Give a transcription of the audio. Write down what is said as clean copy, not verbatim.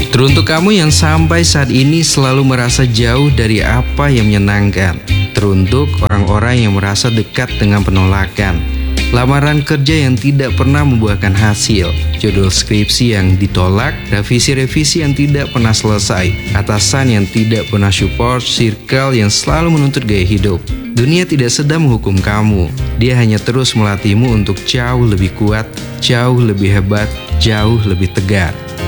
Teruntuk kamu yang sampai saat ini selalu merasa jauh dari apa yang menyenangkan. Teruntuk orang-orang yang merasa dekat dengan penolakan. Lamaran kerja yang tidak pernah membuahkan hasil. Judul skripsi yang ditolak. Revisi-revisi yang tidak pernah selesai. Atasan yang tidak pernah support. Circle yang selalu menuntut gaya hidup. Dunia tidak sedang menghukum kamu. Dia hanya terus melatihmu untuk jauh lebih kuat, jauh lebih hebat, jauh lebih tegar.